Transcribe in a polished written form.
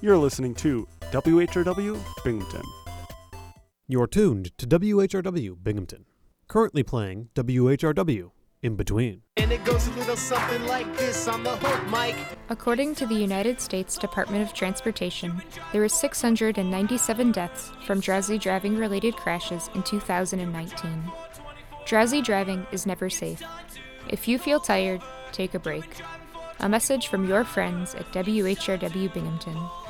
You're listening to WHRW Binghamton. You're tuned to WHRW Binghamton. Currently playing WHRW In Between. And it goes a little something like this on the hook, Mike. According to the United States Department of Transportation, there were 697 deaths from drowsy driving-related crashes in 2019. Drowsy driving is never safe. If you feel tired, take a break. A message from your friends at WHRW Binghamton.